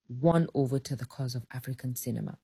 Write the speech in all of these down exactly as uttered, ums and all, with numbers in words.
won over to the cause of African cinema.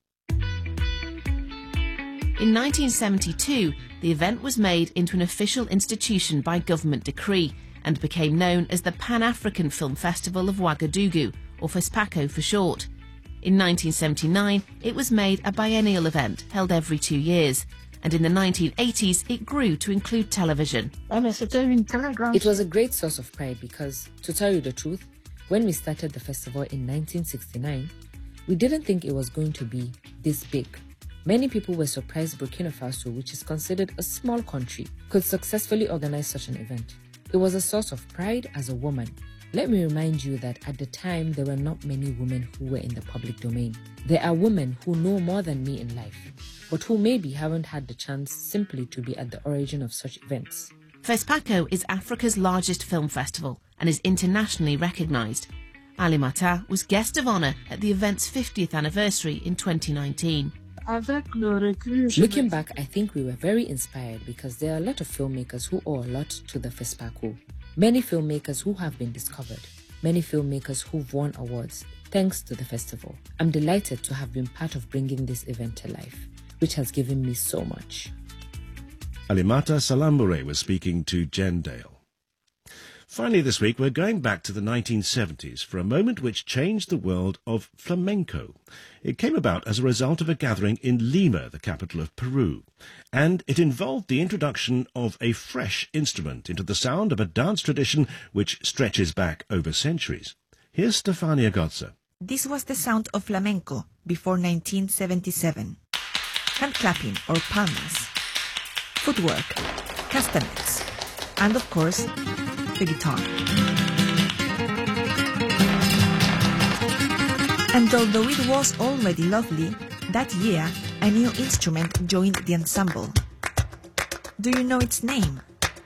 In nineteen seventy-two, the event was made into an official institution by government decree and became known as the Pan-African Film Festival of Ouagadougou, or FESPACO for short. In nineteen seventy-nine, it was made a biennial event held every two years, and in the nineteen eighties it grew to include television. It was a great source of pride because, to tell you the truth, when we started the festival in nineteen sixty-nine, we didn't think it was going to be this big. Many people were surprised Burkina Faso, which is considered a small country, could successfully organize such an event. It was a source of pride as a woman. Let me remind you that at the time, there were not many women who were in the public domain. There are women who know more than me in life, but who maybe haven't had the chance simply to be at the origin of such events. FESPACO is Africa's largest film festival and is internationally recognised. Alimata was guest of honour at the event's fiftieth anniversary in twenty nineteen. Looking back, I think we were very inspired because there are a lot of filmmakers who owe a lot to the FESPACO. Many filmmakers who have been discovered, many filmmakers who've won awards thanks to the festival. I'm delighted to have been part of bringing this event to life, which has given me so much. Alimata Salambure was speaking to Jen Dale. Finally this week, we're going back to the nineteen seventies for a moment which changed the world of flamenco. It came about as a result of a gathering in Lima, the capital of Peru, and it involved the introduction of a fresh instrument into the sound of a dance tradition which stretches back over centuries. Here's Stefania Gotza. This was the sound of flamenco before nineteen seventy-seven. Hand clapping or palmas, footwork, castanets, and of course, the guitar. And although it was already lovely, that year a new instrument joined the ensemble. Do you know its name?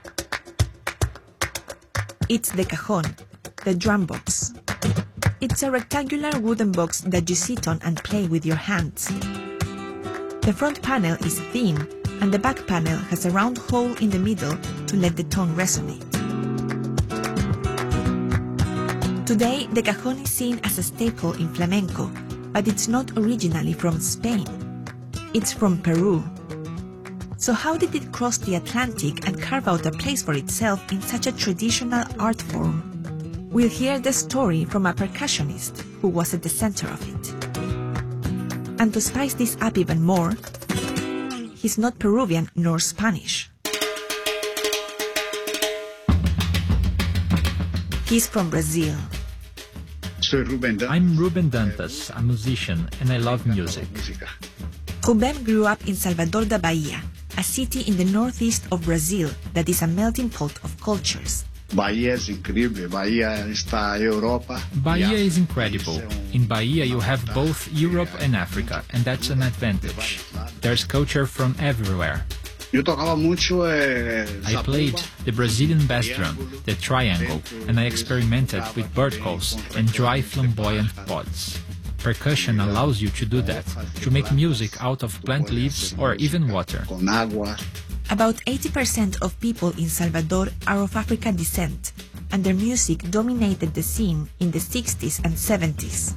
It's the cajon, the drum box. It's a rectangular wooden box that you sit on and play with your hands. The front panel is thin and the back panel has a round hole in the middle to let the tone resonate. Today, the cajon is seen as a staple in flamenco, but it's not originally from Spain. It's from Peru. So how did it cross the Atlantic and carve out a place for itself in such a traditional art form? We'll hear the story from a percussionist who was at the center of it. And to spice this up even more, he's not Peruvian nor Spanish. He's from Brazil. I'm Ruben Dantas, a musician, and I love music. Ruben grew up in Salvador da Bahia, a city in the northeast of Brazil that is a melting pot of cultures. Bahia is incredible. In Bahia you have both Europe and Africa, and that's an advantage. There's culture from everywhere. I played the Brazilian bass drum, the triangle, and I experimented with bird calls and dry flamboyant pods. Percussion allows you to do that, to make music out of plant leaves or even water. About eighty percent of people in Salvador are of African descent, and their music dominated the scene in the sixties and seventies.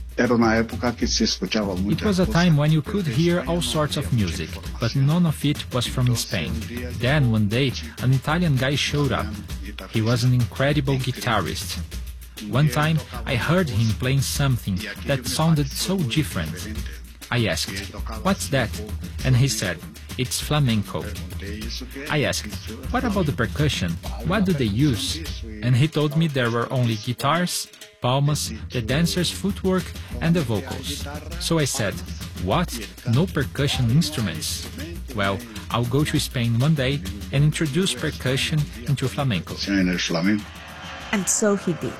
It was a time when you could hear all sorts of music, but none of it was from Spain. Then, one day, an Italian guy showed up. He was an incredible guitarist. One time, I heard him playing something that sounded so different. I asked, "What's that?" And he said, "It's flamenco." I asked, "What about the percussion? What do they use?" And he told me there were only guitars, palmas, the dancer's footwork, and the vocals. So I said, "What? No percussion instruments?" Well, I'll go to Spain one day and introduce percussion into flamenco. And so he did.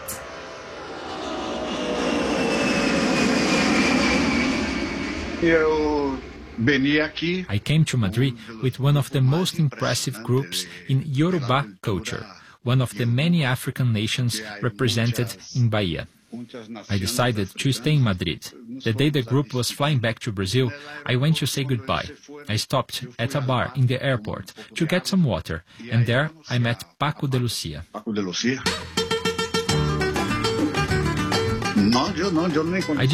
I came to Madrid with one of the most impressive groups in Yoruba culture, one of the many African nations represented in Bahia. I decided to stay in Madrid. The day the group was flying back to Brazil, I went to say goodbye. I stopped at a bar in the airport to get some water, and there I met Paco de Lucia. I